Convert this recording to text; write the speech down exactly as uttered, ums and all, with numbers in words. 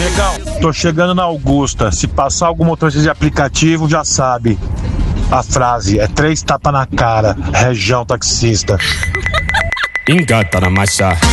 Negão, tô chegando na Augusta. Se passar algum motorista de aplicativo, já sabe. A frase é três tapas na cara, região taxista. Engata na massa.